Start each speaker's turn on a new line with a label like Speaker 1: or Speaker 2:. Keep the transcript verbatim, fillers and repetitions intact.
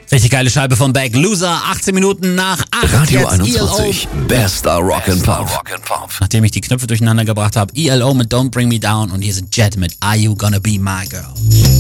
Speaker 1: Richtig geile Scheibe von Beck. Loser, achtzehn Minuten nach acht.
Speaker 2: Radio
Speaker 1: Jetzt
Speaker 2: einundzwanzig,
Speaker 1: E L O.
Speaker 2: bester Rock and Pop.
Speaker 1: Nachdem ich die Knöpfe durcheinander gebracht habe, E L O mit Don't Bring Me Down und hier sind Jet mit Are You Gonna Be My Girl.